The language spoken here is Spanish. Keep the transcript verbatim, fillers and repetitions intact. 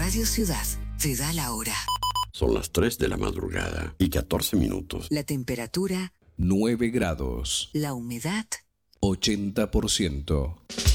Radio Ciudad te da la hora. Son las tres de la madrugada y catorce minutos. La temperatura nueve grados. La humedad ochenta por ciento.